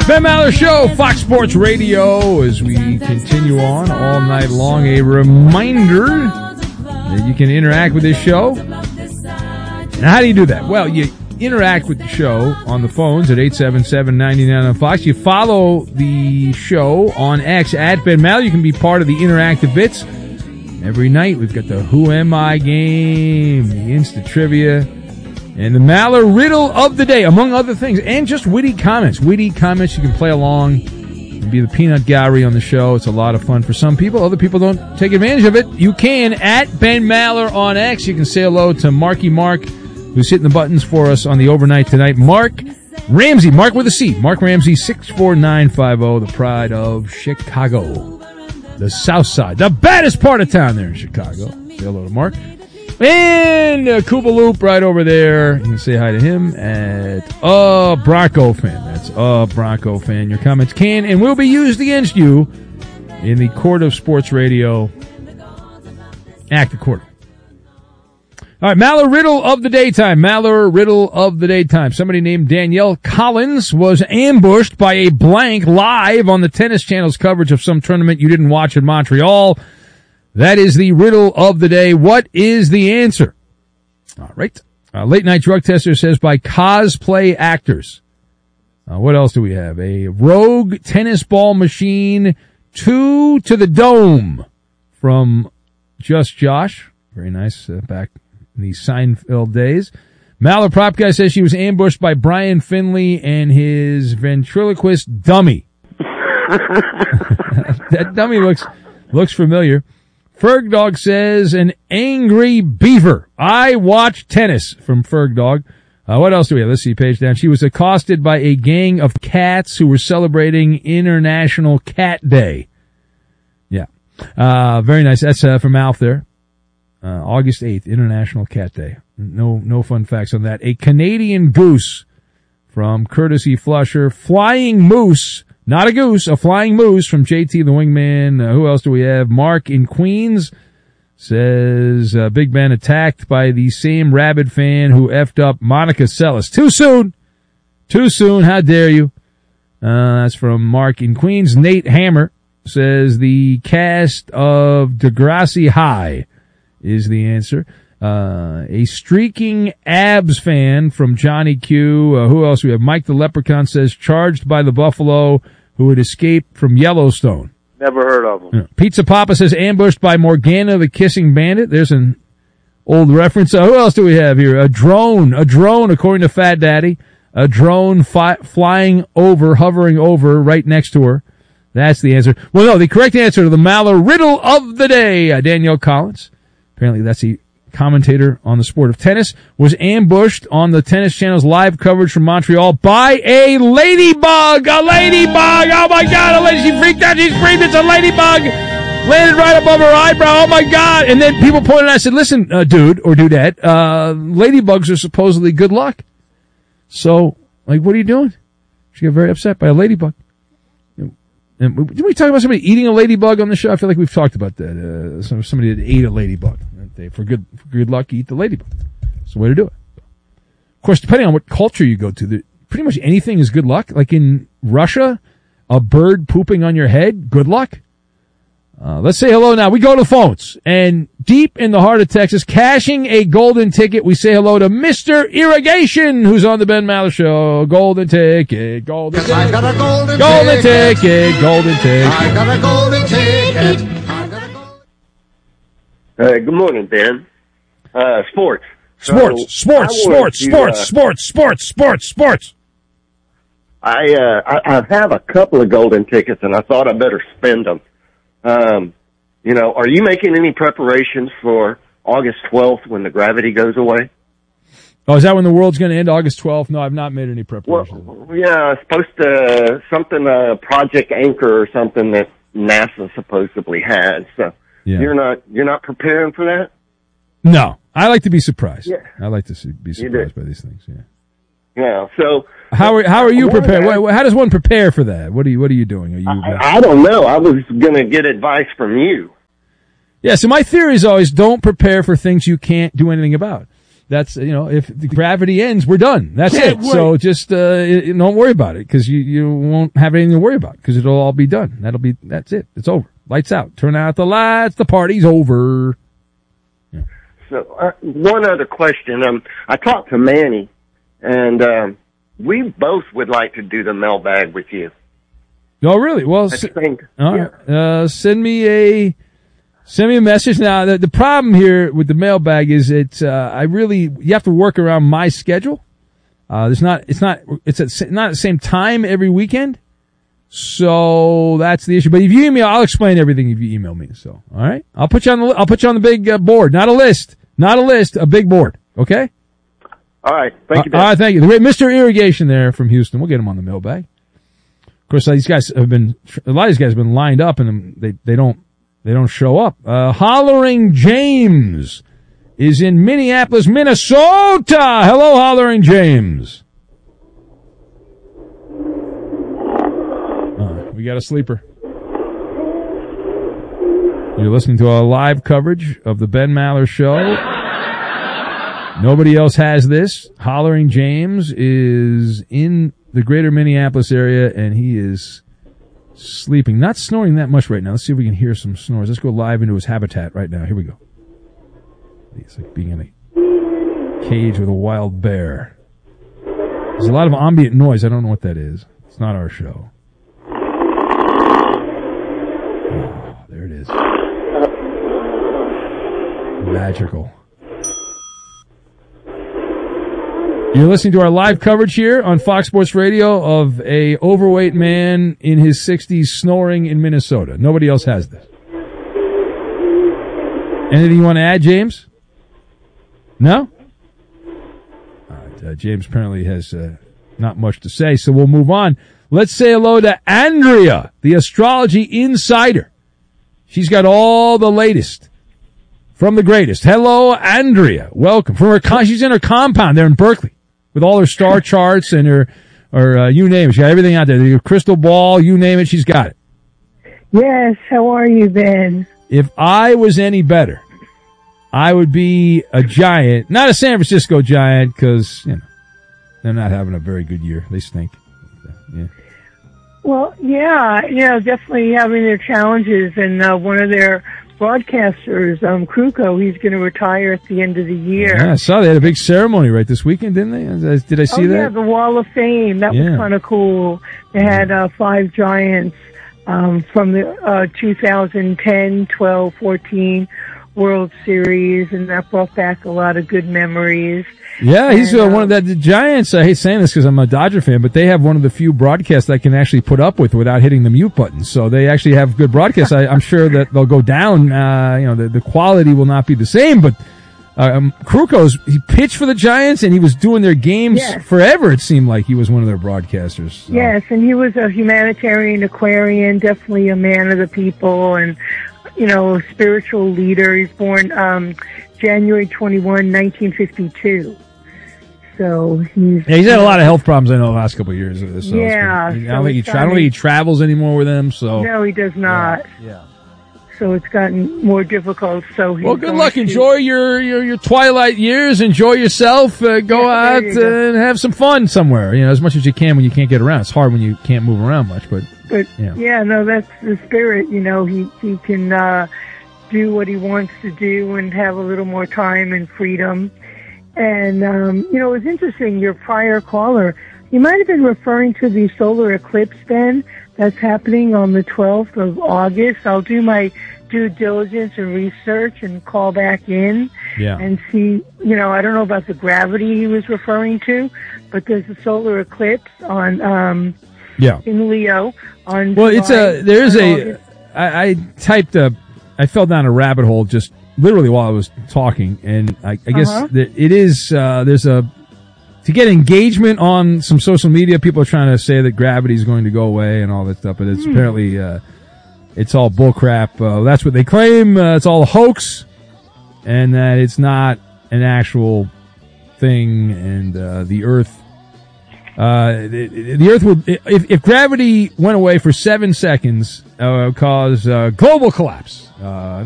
Ben Maller Show, Fox Sports Radio, as we continue on all night long. A reminder that you can interact with this show. And how do you do that? Well, you interact with the show on the phones at 877-99 on Fox. You follow the show on X at Ben Maller. You can be part of the interactive bits. Every night we've got the Who Am I game, the Insta Trivia, and the Maller Riddle of the Day, among other things, and just witty comments. Witty comments, you can play along and be the peanut gallery on the show. It's a lot of fun for some people. Other people don't take advantage of it. You can, at Ben Maller on X. You can say hello to Marky Mark, who's hitting the buttons for us on the overnight tonight. Mark Ramsey, Mark with a C. Mark Ramsey, 64950, the pride of Chicago. The South Side, the baddest part of town there in Chicago. Say hello to Mark. And Koopa Loop right over there. You can say hi to him at Bronco fan. That's Bronco fan. Your comments can and will be used against you in the court of sports radio. Act of court. All right, Maller Riddle of the Daytime. Maller Riddle of the Daytime. Somebody named Danielle Collins was ambushed by a blank live on the Tennis Channel's coverage of some tournament you didn't watch in Montreal. That is the riddle of the day. What is the answer? All right. Late Night Drug Tester says by cosplay actors. What else do we have? A rogue tennis ball machine, 2 to the dome from Just Josh. Very nice. Back in the Seinfeld days. Maller Prop Guy says she was ambushed by Brian Finley and his ventriloquist dummy. That dummy looks familiar. Ferg Dog says an angry beaver. I watch tennis from Ferg Dog. What else do we have? Let's see, page down. She was accosted by a gang of cats who were celebrating International Cat Day. Yeah. Very nice. That's from Alf there. August 8th, International Cat Day. No fun facts on that. A Canadian goose from Courtesy Flusher. Flying moose. Not a goose, a flying moose from JT the Wingman. Who else do we have? Mark in Queens says, Big Ben attacked by the same rabid fan who effed up Monica Seles. Too soon. Too soon. How dare you? That's from Mark in Queens. Nate Hammer says the cast of Degrassi High is the answer. A streaking abs fan from Johnny Q. Who else we have? Mike the Leprechaun says charged by the buffalo who had escaped from Yellowstone. Never heard of him. Yeah. Pizza Papa says ambushed by Morgana the Kissing Bandit. There's an old reference. Who else do we have here? A drone, according to Fat Daddy. A drone flying over, hovering over, right next to her. That's the answer. Well, no, the correct answer to the Maller Riddle of the Day, Danielle Collins. Apparently that's the commentator on the sport of tennis, was ambushed on the Tennis Channel's live coverage from Montreal by a ladybug! A ladybug! Oh my God, she freaked out, she screamed, it's a ladybug! Landed right above her eyebrow, oh my God! And then people pointed out, I said, listen, dude, or dudette, ladybugs are supposedly good luck. So, like, what are you doing? She got very upset by a ladybug. And did we talk about somebody eating a ladybug on the show? I feel like we've talked about that. Somebody that ate a ladybug. For good luck, eat the ladybug. It's the way to do it. Of course, depending on what culture you go to, pretty much anything is good luck. Like in Russia, a bird pooping on your head, good luck. Let's say hello now. We go to the phones. And deep in the heart of Texas, cashing a golden ticket, we say hello to Mr. Irrigation, who's on the Ben Maller Show. Golden ticket, golden ticket. I got a golden ticket, golden ticket. I got a golden ticket. Good morning, Ben. Sports. Sports. I have a couple of golden tickets, and I thought I better spend them. Are you making any preparations for August 12th when the gravity goes away? Oh, is that when the world's going to end, August 12th? No, I've not made any preparations. Well, yeah, it's supposed to, Project Anchor or something that NASA supposedly has. So yeah. You're not preparing for that? No, I like to be surprised. Yeah. I like to be surprised by these things. Yeah. Yeah. So how are you prepared? How does one prepare for that? What are you doing? I don't know. I was going to get advice from you. Yeah. So my theory is always don't prepare for things you can't do anything about. That's, if the gravity ends, we're done. That's it. Right. So just, don't worry about it, because you won't have anything to worry about, because it'll all be done. That's it. It's over. Lights out. Turn out the lights. The party's over. Yeah. So, one other question. I talked to Manny, and, we both would like to do the mailbag with you. Oh, really? Well, send me a message. Now, the problem here with the mailbag is you have to work around my schedule. It's not at the same time every weekend. So that's the issue. But if you email, I'll explain everything if you email me. So, all right. I'll put you on the big board. Not a list, a big board. Okay? All right. Thank you, Ben. All right, thank you. The great Mr. Irrigation there from Houston. We'll get him on the mailbag. Of course, a lot of these guys have been lined up, and they don't show up. Hollering James is in Minneapolis, Minnesota. Hello, Hollering James. We got a sleeper. You're listening to our live coverage of the Ben Maller Show. Nobody else has this. Hollering James is in the greater Minneapolis area, and he is sleeping. Not snoring that much right now. Let's see if we can hear some snores. Let's go live into his habitat right now. Here we go. It's like being in a cage with a wild bear. There's a lot of ambient noise. I don't know what that is. It's not our show. Oh, there it is. Magical. You're listening to our live coverage here on Fox Sports Radio of a overweight man in his 60s snoring in Minnesota. Nobody else has this. Anything you want to add, James? No? All right, James apparently has not much to say, so we'll move on. Let's say hello to Andrea, the astrology insider. She's got all the latest from the greatest. Hello, Andrea. Welcome. She's in her compound there in Berkeley with all her star charts and her you name it. She got everything out there. Your crystal ball, you name it, she's got it. Yes. How are you, Ben? If I was any better, I would be a giant, not a San Francisco giant, because they're not having a very good year. They stink. Yeah. Well, yeah, definitely having their challenges, and one of their broadcasters, Kruko, he's going to retire at the end of the year. Yeah, I saw they had a big ceremony right this weekend, didn't they? Did I see that? Yeah, the Wall of Fame. That was kind of cool. They had 5 giants from the 2010, 12, 14 World Series, and that brought back a lot of good memories. Yeah, he's one of the Giants. I hate saying this because I'm a Dodger fan, but they have one of the few broadcasts I can actually put up with without hitting the mute button. So they actually have good broadcasts. I'm sure that they'll go down. The quality will not be the same, but he pitched for the Giants, and he was doing their games forever. It seemed like he was one of their broadcasters. So. Yes, and he was a humanitarian Aquarian, definitely a man of the people, and a spiritual leader. He's born January 21, 1952. So he's had a lot of health problems, I know, the last couple of years. So yeah. I don't think he travels anymore with them. So no, he does not. Yeah. So it's gotten more difficult. So good luck. Enjoy your twilight years. Enjoy yourself. Go out and have some fun somewhere. As much as you can when you can't get around. It's hard when you can't move around much, but that's the spirit. He can do what he wants to do and have a little more time and freedom. And, it was interesting, your prior caller, you might have been referring to the solar eclipse, Ben, that's happening on the 12th of August. I'll do my due diligence and research and call back in and see, I don't know about the gravity he was referring to, but there's a solar eclipse on, in Leo on July, I fell down a rabbit hole just literally while I was talking, and I guess that it is, to get engagement on some social media, people are trying to say that gravity is going to go away and all that stuff, but it's apparently, it's all bullcrap. That's what they claim. It's all a hoax, and that it's not an actual thing, and the Earth, the Earth would, if gravity went away for 7 seconds, cause global collapse.